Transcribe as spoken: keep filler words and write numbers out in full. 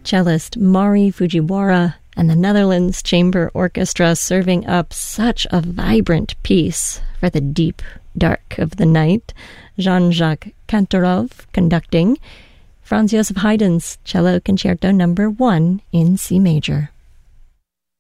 cellist Mari Fujiwara, and the Netherlands Chamber Orchestra serving up such a vibrant piece for the deep dark of the night. Jean-Jacques Kantorov conducting, Franz Joseph Haydn's Cello Concerto Number One in C major.